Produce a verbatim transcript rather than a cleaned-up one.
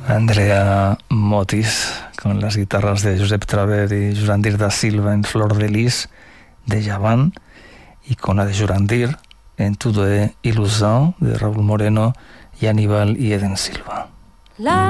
Andrea Motis, con las guitarras de Josep Traver y Jurandir da Silva en Flor de Lis, de Javan, y con la de Jurandir en Tout est Illusion, de Raúl Moreno y Aníbal y Eden Silva. La